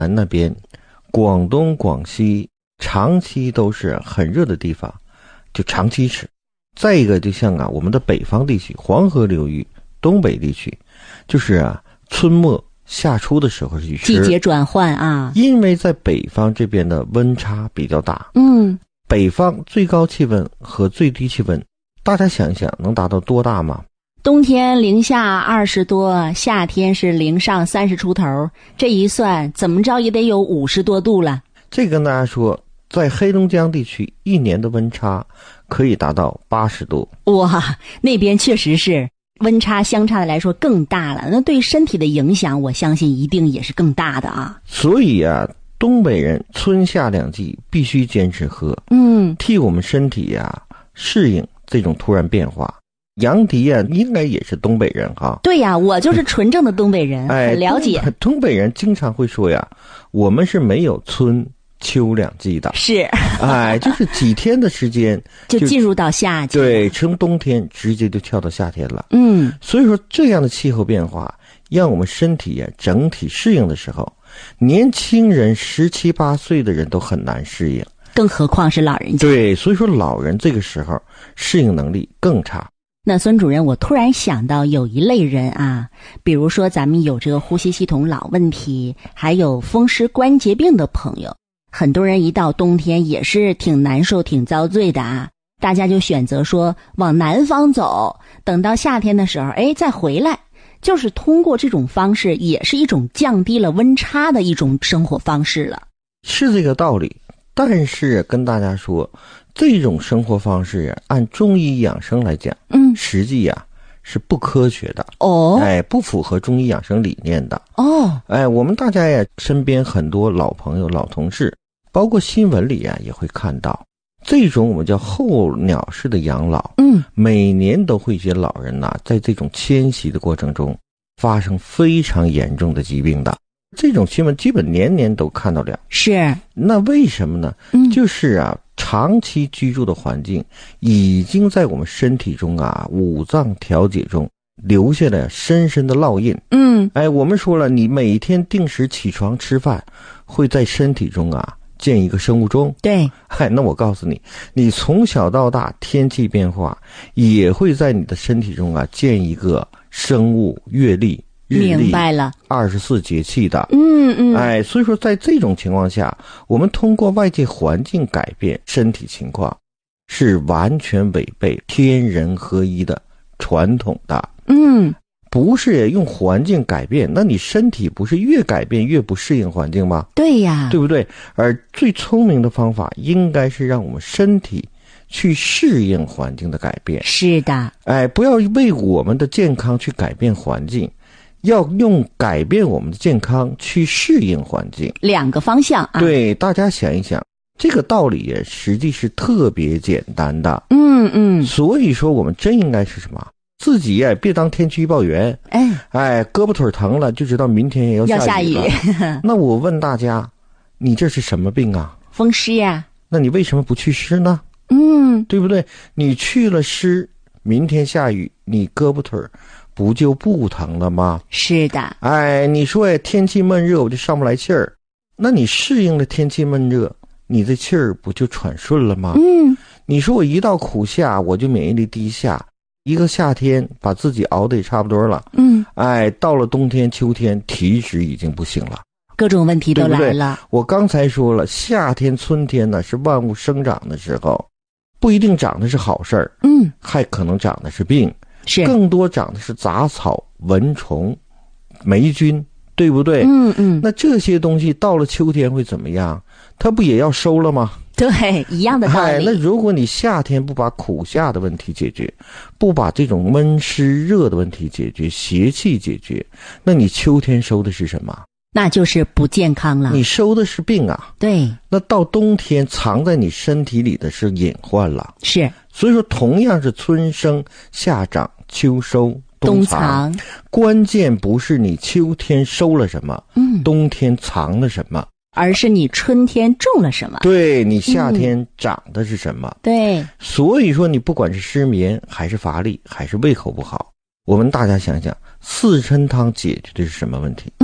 那边，广东、广西长期都是很热的地方，就长期吃。再一个，就像我们的北方地区，黄河流域、东北地区，就是春末夏初的时候去吃。 季节转换啊， 因为在北方这边的温差比较大。北方最高气温和最低气温，大家想一想，能达到多大吗？ 冬天零下20多，夏天是零上30出头，这一算怎么着也得有50多度了。 这跟大家说，在黑龙江地区一年的温差可以达到80度。 哇，那边确实是温差相差的来说更大了，那对身体的影响我相信一定也是更大的啊。 所以东北人春夏两季必须坚持喝，替我们身体适应这种突然变化。杨迪应该也是东北人哈。 对呀，我就是纯正的东北人，很了解。 东北人经常会说我们是没有春秋两季的。 是。 就是几天的时间就进入到夏季。 对，从冬天直接就跳到夏天了。所以说这样的气候变化让我们身体整体适应的时候，年轻人17、18岁的人都很难适应， 更何况是老人家。 对，所以说老人这个时候适应能力更差。 那孙主任，我突然想到有一类人比如说咱们有这个呼吸系统老问题，还有风湿关节病的朋友，很多人一到冬天也是挺难受挺遭罪的大家就选择说往南方走，等到夏天的时候再回来，就是通过这种方式也是一种降低了温差的一种生活方式了。 是这个道理，但是跟大家说，这种生活方式按中医养生来讲，实际是不科学的不符合中医养生理念的我们大家身边很多老朋友、老同事，包括新闻里也会看到这种我们叫候鸟式的养老。每年都会有些老人在这种迁徙的过程中发生非常严重的疾病的。这种新闻基本年年都看到了。 是。 那为什么呢？就是长期居住的环境已经在我们身体中五脏调节中留下了深深的烙印。我们说了，你每天定时起床吃饭，会在身体中建一个生物钟。 对。 那我告诉你，你从小到大天气变化也会在你的身体中建一个生物月历。 明白了 ，24节气的。所以说在这种情况下，我们通过外界环境改变身体情况，是完全违背天人合一的传统的。不是用环境改变，那你身体不是越改变越不适应环境吗？ 对呀， 对不对？而最聪明的方法应该是让我们身体去适应环境的改变。 是的。 不要为我们的健康去改变环境，要用改变我们的健康去适应环境， 两个方向对，大家想一想，这个道理实际是特别简单的。所以说我们真应该是什么？自己别当天气预报员。胳膊腿疼了就知道明天也要下雨了。那我问大家，你这是什么病风湿呀。 那你为什么不去湿呢？对不对？你去了湿，明天下雨，你胳膊腿不就不疼了吗？ 是的。 你说天气闷热我就上不来气儿，那你适应了天气闷热，你的气儿不就喘顺了吗？你说我一到苦夏我就免疫力低下，一个夏天把自己熬得也差不多了，到了冬天秋天体脂已经不行了， 各种问题都来了。 对，我刚才说了，夏天春天呢是万物生长的时候，不一定长的是好事儿，还可能长的是病， 是更多长的是杂草、蚊虫、霉菌，对不对？那这些东西到了秋天会怎么样？它不也要收了吗？ 对，一样的道理。 那如果你夏天不把苦夏的问题解决，不把这种闷湿热的问题解决，邪气解决，那你秋天收的是什么？ 那就是不健康了。 你收的是病对。 那到冬天藏在你身体里的是隐患了。 是。 所以说同样是春生夏长秋收冬藏，关键不是你秋天收了什么，冬天藏了什么， 而是你春天种了什么。 对，你夏天长的是什么。 对。 所以说你不管是失眠还是乏力还是胃口不好，我们大家想想，四神汤解决的是什么问题？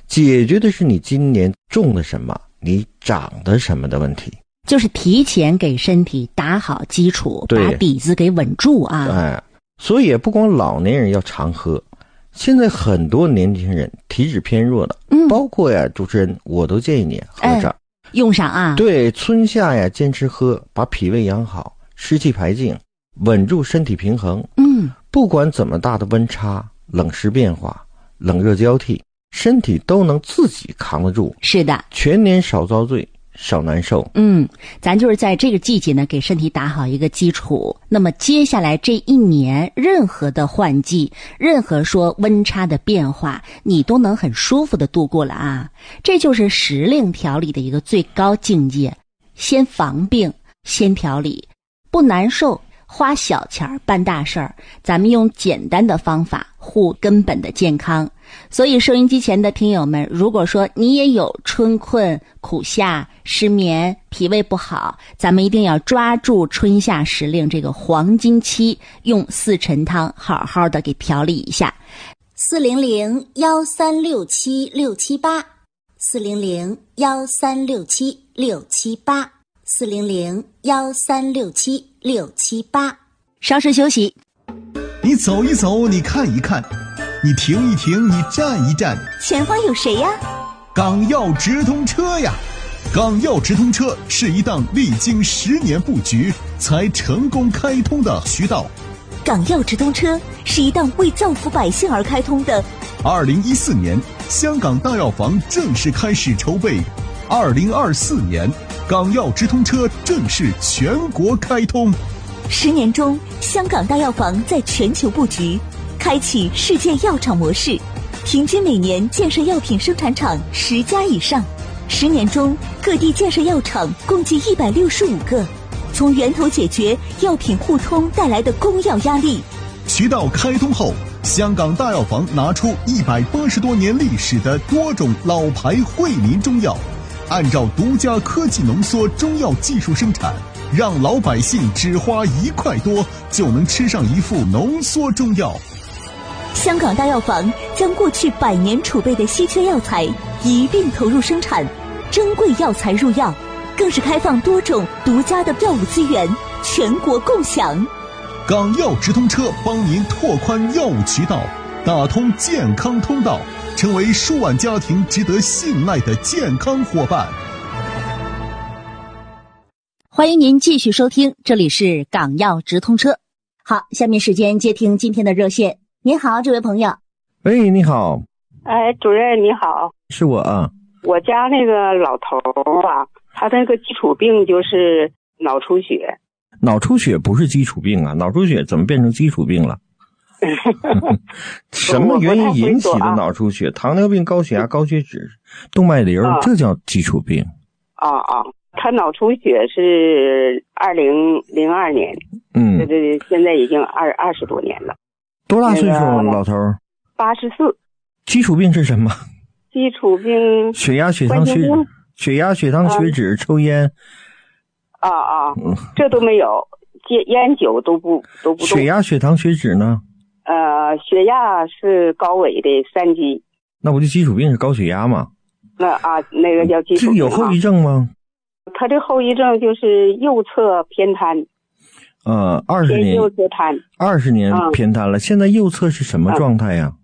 解决的是你今年种的什么，你长的什么的问题。 就是提前给身体打好基础，把底子给稳住啊。 哎，所以也不光老年人要常喝，现在很多年轻人体质偏弱的，包括呀主持人，我都建议你喝上， 用上啊。 对，春夏呀坚持喝，把脾胃养好，湿气排净，稳住身体平衡。不管怎么大的温差、冷湿变化、冷热交替，身体都能自己扛得住。 是的， 全年少遭罪，少难受。 咱就是在这个季节呢，给身体打好一个基础。那么接下来这一年，任何的换季，任何说温差的变化，你都能很舒服的度过了啊。这就是时令调理的一个最高境界，先防病，先调理，不难受，花小钱办大事儿，咱们用简单的方法护根本的健康。所以收音机前的听友们，如果说你也有春困、苦夏、失眠、脾胃不好，咱们一定要抓住春夏时令这个黄金期，用四陈汤好好的给调理一下。400-1367-678，400-1367-678，400-1367-678。稍事休息。 你走一走，你看一看，你停一停，你站一站， 前方有谁呀？ 港药直通车呀！港药直通车是一档历经10年布局才成功开通的渠道。 港药直通车是一档为造福百姓而开通的。 2014年，香港大药房正式开始筹备；2024年，港药直通车正式全国开通。 10年中，香港大药房在全球布局，开启世界药厂模式，平均每年建设药品生产厂10家以上。10年中，各地建设药厂共计165个，从源头解决药品互通带来的供药压力。 渠道开通后，香港大药房拿出180多年历史的多种老牌惠民中药，按照独家科技浓缩中药技术生产，让老百姓只花1块多就能吃上一副浓缩中药。 香港大药房将过去100年储备的稀缺药材一并投入生产，珍贵药材入药，更是开放多种独家的药物资源，全国共享。 港药直通车帮您拓宽药物渠道，打通健康通道，成为数万家庭值得信赖的健康伙伴。 欢迎您继续收听，这里是港药直通车。好，下面时间接听今天的热线。您好，这位朋友。 喂，你好。 哎，主任你好。 是我啊。 我家那个老头啊，他那个基础病就是脑出血。 脑出血不是基础病啊，脑出血怎么变成基础病了？什么原因引起的脑出血？糖尿病、高血压、高血脂、动脉瘤，这叫基础病。 他脑出血是2002年，这现在已经20多年了。 多大岁数老头 ？84。 基础病是什么？ 基础病血压、血糖、血糖、血脂、抽烟。 这都没有，烟酒都不动。 血压、血糖、血脂呢？ 血压是高危的3级。 那不就基础病是高血压吗？ 那个叫基础病。 这有后遗症吗？ 他这后遗症就是右侧偏瘫。 20年。 右侧瘫。 20年偏瘫了，现在右侧是什么状态呀？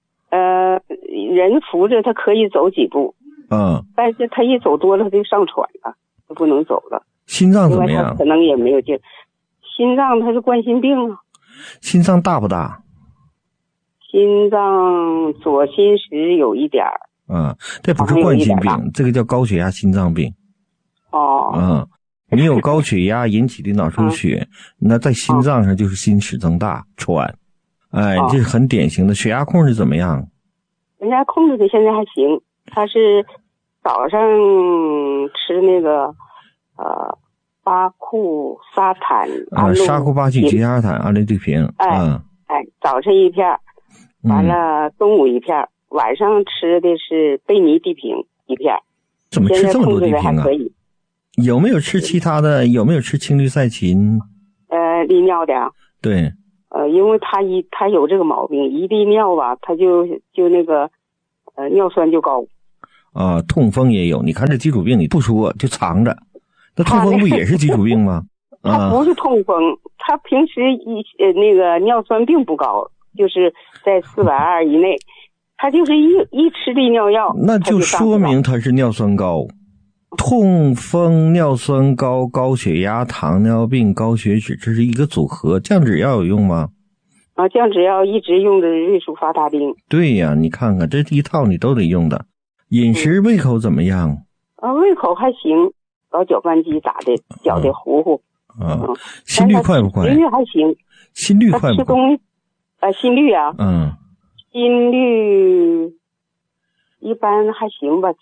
人扶着他可以走几步。但是他一走多了就上喘了，就不能走了。 心脏怎么样？ 可能也没有劲。心脏他是冠心病啊。 心脏大不大？ 心脏左心室有一点儿。 这不是冠心病，这个叫高血压心脏病。你有高血压引起的脑出血，那在心脏上就是心室增大、喘。这是很典型的。血压控制怎么样？ 人家控制的现在还行，他是早上吃那个巴库沙坦沙库巴济吉沙坦阿利对平。 早晨1片，完了中午1片，晚上吃的是贝尼地平1片。 怎么吃这么多地平啊？有没有吃其他的？有没有吃青绿赛嗪？ 利尿的。 对。 因为他有这个毛病，一利尿吧，他就那个尿酸就高。 啊，痛风也有。你看这基础病你不说就藏着，那痛风不也是基础病吗？ 他不是痛风，他平时那个尿酸并不高，就是在420以内。他就是一吃利尿药， 那就说明他是尿酸高。痛风、尿酸高、高血压、糖尿病、高血脂，这是一个组合。降脂药有用吗？ 啊，降脂药一直用的瑞舒发他定。 对呀，你看看这一套你都得用的。饮食胃口怎么样？ 胃口还行，老搅拌机咋的，搅的糊糊。 心率快不快？ 心率还行。 心率快不快？ 吃东西，心率啊。心率一般还行吧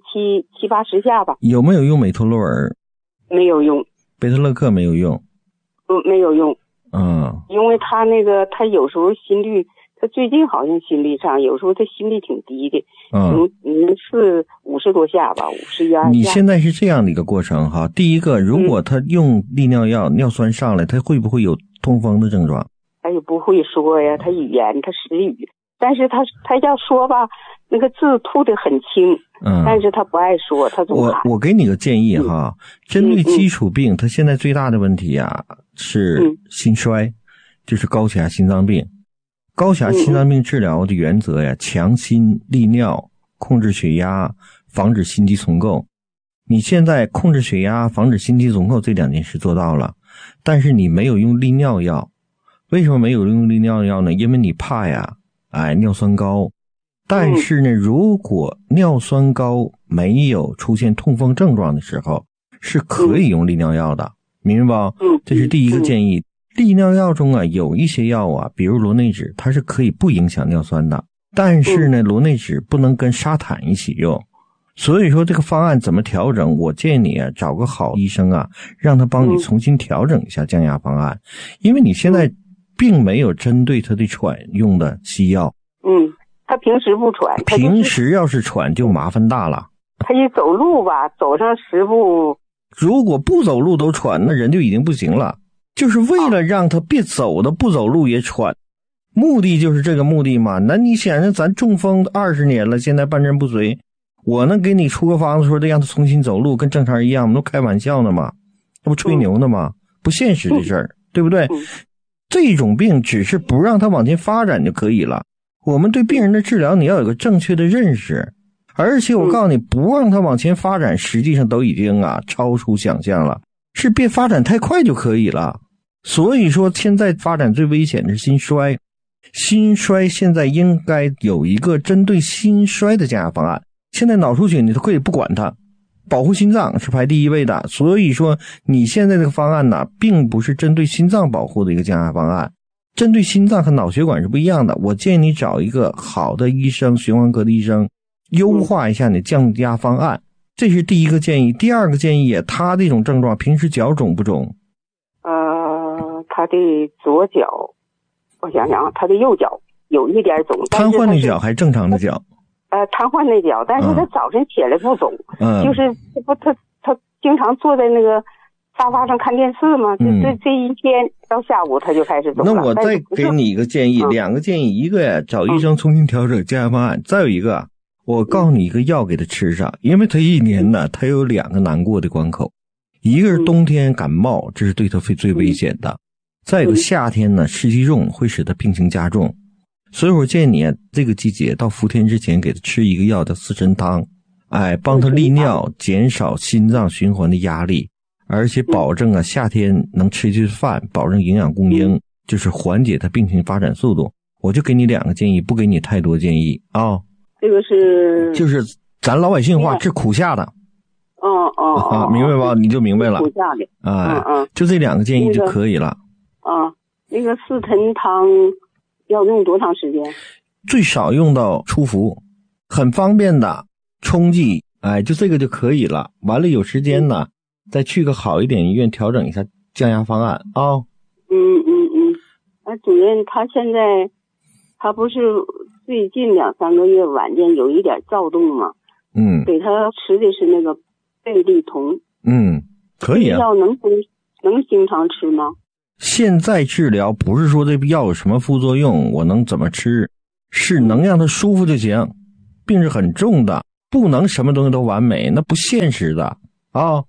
，70-80下吧。 有没有用美托洛尔？ 没有用。 贝特勒克没有用？没有用。因为他他有时候心率，他最近好像心率上，有时候他心率挺低的，是50多下吧，51、22下。 你现在是这样的一个过程哈。第一个，如果他用利尿药，尿酸上来，他会不会有痛风的症状？ 他也不会说呀，他语言他失语。但是他要说吧，那个字吐得很轻，但是他不爱说，他总喊。 我给你个建议哈，针对基础病，他现在最大的问题啊是心衰，就是高血压心脏病。高血压心脏病治疗的原则呀，强心利尿，控制血压，防止心肌重构。你现在控制血压，防止心肌重构这2件事做到了，但是你没有用利尿药。为什么没有用利尿药呢？因为你怕呀尿酸高。但是呢，如果尿酸高没有出现痛风症状的时候，是可以用利尿药的，明白吧？这是第一个建议。利尿药中啊，有一些药啊，比如螺内酯，它是可以不影响尿酸的。但是呢，螺内酯不能跟沙坦一起用。所以说这个方案怎么调整？我建议你啊，找个好医生啊，让他帮你重新调整一下降压方案，因为你现在并没有针对他的喘用的西药。 他平时不喘， 平时要是喘就麻烦大了。 他一走路吧，走上10步， 如果不走路都喘，那人就已经不行了。就是为了让他别走的不走路也喘，目的就是这个目的嘛。那你想想，咱中风20年了，现在半身不遂，我能给你出个方子说的让他重新走路跟正常人一样，我们都开玩笑呢嘛，那不吹牛呢吗？不现实的事儿，对不对？这种病只是不让他往前发展就可以了。我们对病人的治疗你要有个正确的认识，而且我告诉你，不让他往前发展实际上都已经超出想象了，是别发展太快就可以了。所以说现在发展最危险的是心衰，心衰现在应该有一个针对心衰的降压方案。现在脑出血你都可以不管它，保护心脏是排第一位的。所以说你现在这个方案呢，并不是针对心脏保护的一个降压方案，针对心脏和脑血管是不一样的。我建议你找一个好的医生，循环科的医生，优化一下你降压方案，这是第一个建议。第二个建议，他这种症状平时脚肿不肿？ 他的左脚，我想想他的右脚有一点肿。 瘫痪的脚还是正常的脚？ 瘫痪的脚，但是他早晨起来不肿，就是他经常坐在那个沙发上看电视嘛，这一天到下午他就开始肿了。 那我再给你一个建议，2个建议，一个呀，找医生重新调整降压方案，再有一个，我告诉你一个药给他吃上，因为他一年呢，他有2个难过的关口，一个是冬天感冒，这是对他最危险的。再有个夏天呢，湿气重会使他病情加重，所以我建议你这个季节到伏天之前给他吃一个药叫四神汤，帮他利尿，减少心脏循环的压力，而且保证夏天能吃些饭，保证营养供应，就是缓解他病情发展速度。我就给你2个建议，不给你太多建议啊。 这个是就是咱老百姓话，治苦夏的。明白吧？你就明白了。苦夏的。 就这2个建议就可以了。 那个四神汤要用多长时间？ 最少用到初服，很方便的冲剂，就这个就可以了。完了有时间呢，再去个好一点医院调整一下降压方案啊。 主任，他现在他不是最近2-3个月晚间有一点躁动吗？给他吃的是那个贝利酮。 可以啊。 药能经常吃吗？ 现在治疗不是说这药有什么副作用，我能怎么吃，是能让他舒服就行， 病是很重的，不能什么东西都完美，那不现实的啊。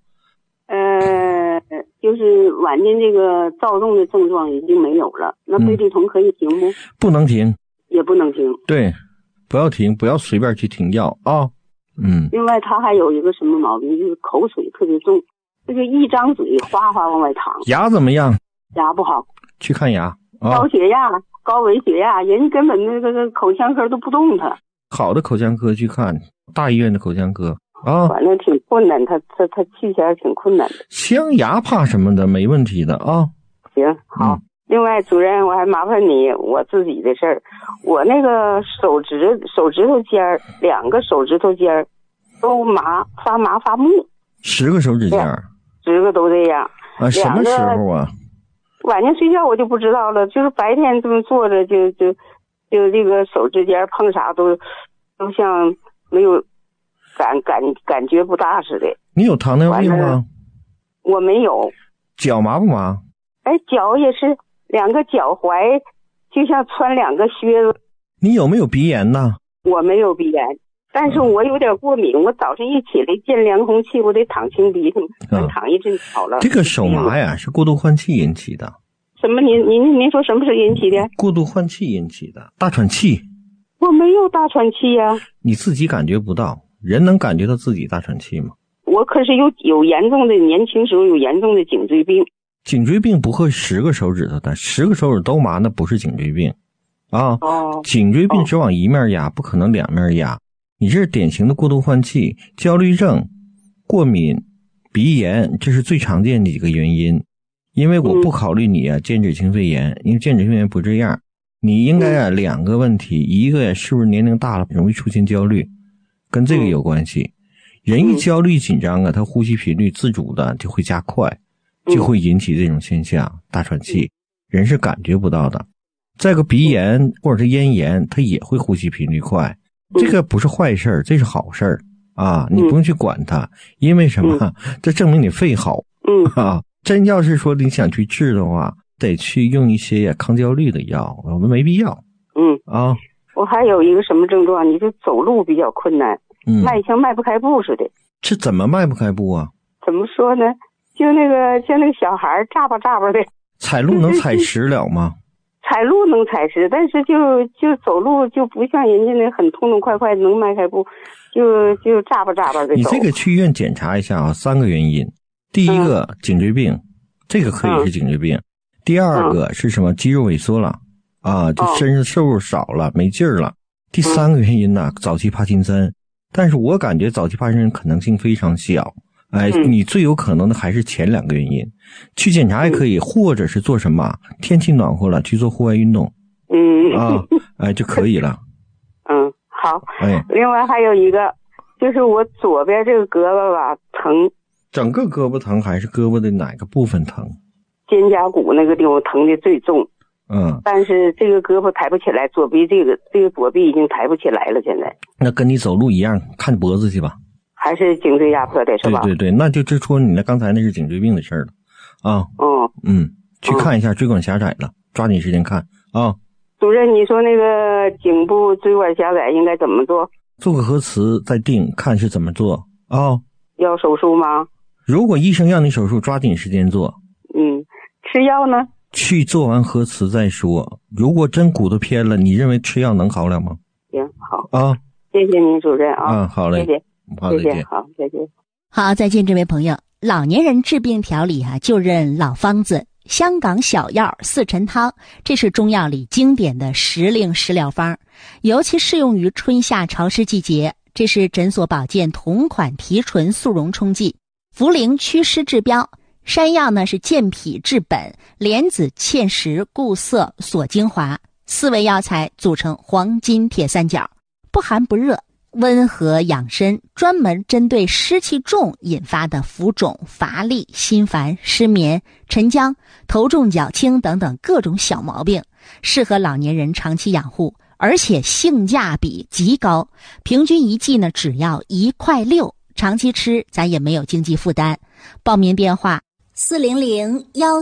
就是晚间这个躁动的症状已经没有了，那贝利酮可以停不？ 不能停， 也不能停。 对，不要停，不要随便去停药啊。 另外他还有一个什么毛病，就是口水特别重，这个一张嘴哗哗往外淌。 牙怎么样？ 牙不好， 去看牙。 高血压、高危血压，人根本那个口腔科都不动他。 好的口腔科去看，大医院的口腔科啊。 反正挺困难，他去起来挺困难的。 镶牙怕什么的，没问题的啊。 行，好。另外，主任，我还麻烦你我自己的事儿。我那个手指头尖儿，2个手指头尖儿都发麻发木。 10个手指尖儿 ，10个都这样。 啊，什么时候啊？ 晚上睡觉我就不知道了，就是白天这么坐着就这个手指尖碰啥都像没有感觉不大似的。你有糖尿病吗？ 我没有。 脚麻不麻？ 脚也是2个脚踝就像穿2个靴子。 你有没有鼻炎呢？ 我没有鼻炎，但是我有点过敏，我早晨一起来见凉空气我得淌清鼻涕，淌一阵好了。 这个手麻呀是过度换气引起的。 什么？您说什么是引起的？ 过度换气引起的，大喘气。 我没有大喘气呀。 你自己感觉不到，人能感觉到自己大喘气吗？ 我可是有严重的，年轻时候有严重的颈椎病。 颈椎病不会10个手指头的，10个手指都麻，那不是颈椎病啊。颈椎病只往一面压，不可能2面压。你这是典型的过度换气、焦虑症、过敏、鼻炎，这是最常见的几个原因。因为我不考虑你间质性肺炎，因为间质性肺炎不这样。你应该2个问题，一个是不是年龄大了容易出现焦虑，跟这个有关系。人一焦虑紧张他呼吸频率自主的就会加快，就会引起这种现象，大喘气，人是感觉不到的。再个鼻炎或者是咽炎，它也会呼吸频率快，这个不是坏事，这是好事啊！你不用去管它，因为什么？这证明你肺好啊。真要是说你想去治的话，得去用一些抗焦虑的药，我们没必要。 我还有一个什么症状？你就走路比较困难，像迈不开步似的。 这怎么迈不开步啊？ 怎么说呢？就像那个小孩眨巴眨巴的。 踩路能踩实了吗？ 踩路能踩实，但是就走路就不像人家那很痛痛快快能迈开步，就眨巴眨巴的走。 你这个去医院检查一下啊，3个原因。第一个颈椎病，这个可以是颈椎病。第二个是什么？肌肉萎缩了啊，就身上瘦肉少了，没劲儿了。第3个原因呢，早期帕金森。但是我感觉早期帕金森可能性非常小。你最有可能的还是前2个原因。去检查也可以，或者是做什么？天气暖和了，去做户外运动。就可以了。 好。另外还有一个，就是我左边这个胳膊吧疼。 整个胳膊疼还是胳膊的哪个部分疼？ 肩胛骨那个地方疼的最重。但是这个胳膊抬不起来，左臂这个左臂已经抬不起来了，现在。那跟你走路一样，看脖子去吧。 还是颈椎压迫的是吧？ 对，那就指出你刚才那是颈椎病的事儿了啊。去看一下椎管狭窄了，抓紧时间看啊。 主任，你说那个颈部椎管狭窄应该怎么做？ 做个核磁再定，看是怎么做啊。 要手术吗？ 如果医生让你手术，抓紧时间做。 吃药呢？ 去做完核磁再说。如果真骨头偏了，你认为吃药能好了吗？ 行，好啊， 谢谢您，主任啊。 好嘞， 谢谢， 好，再见。 好，再见。 好，再见，这位朋友。老年人治病调理就认老方子，香港小药4陈汤，这是中药里经典的时令食疗方，尤其适用于春夏潮湿季节。这是诊所保健同款提纯速溶冲剂，茯苓祛湿治标，山药呢是健脾治本，莲子芡实固涩锁精华，4味药材组成黄金铁三角，不寒不热，温和养身，专门针对湿气重引发的浮肿、乏力、心烦、失眠、沉僵、头重脚轻等等各种小毛病，适合老年人长期养护，而且性价比极高，平均一剂呢只要1.6块，长期吃咱也没有经济负担。报名电话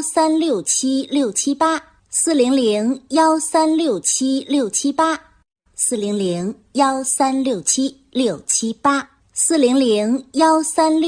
400-1367-678，400-1367-678。 400-1367-678，400-1367。